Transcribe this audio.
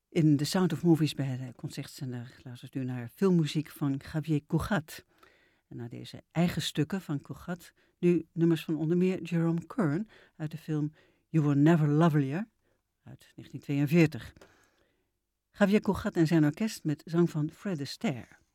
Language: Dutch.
In The Sound of Movies bij de concertzender luistert u naar filmmuziek van Xavier Cugat. En naar deze eigen stukken van Cugat nu nummers van onder meer Jerome Kern uit de film You Were Never Lovelier uit 1942. Xavier Cugat en zijn orkest met zang van Fred Astaire.